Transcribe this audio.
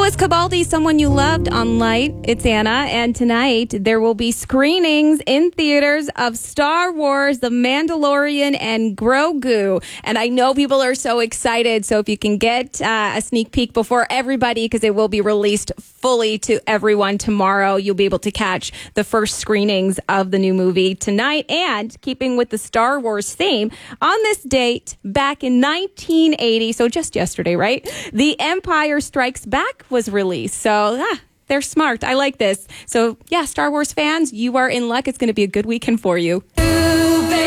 Nicholas Cabaldi, Someone You Loved on Light. It's Anna, and tonight there will be screenings in theaters of Star Wars, The Mandalorian, and Grogu. And I know people are so excited, so if you can get a sneak peek before everybody, because it will be released fully to everyone tomorrow, you'll be able to catch the first screenings of the new movie tonight. And keeping with the Star Wars theme, on this date, back in 1980, so just yesterday, right? The Empire Strikes Back was released. So, they're smart. I like this. So, yeah, Star Wars fans, you are in luck. It's going to be a good weekend for you.